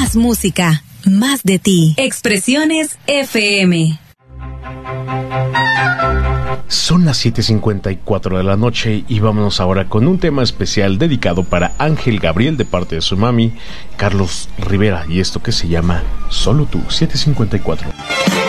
Más música, más de ti. Expresiones FM. Son las 7:54 de la noche y vámonos ahora con un tema especial dedicado para Ángel Gabriel de parte de su mami, Carlos Rivera, y esto que se llama Solo tú, 7:54.